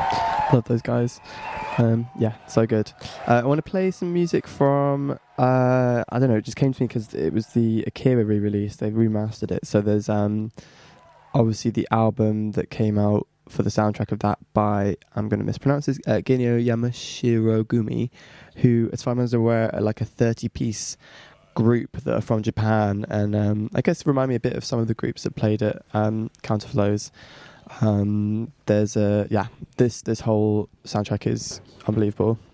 Love those guys. Yeah, so good. I want to play some music from, I don't know, it just came to me because it was the Akira re-release. They remastered it. So there's obviously the album that came out for the soundtrack of that by, I'm going to mispronounce this, Genyo Yamashiro Gumi, who, as far as I'm aware, are like a 30-piece group that are from Japan. And I guess remind me a bit of some of the groups that played at Counterflows. There's this whole soundtrack is unbelievable.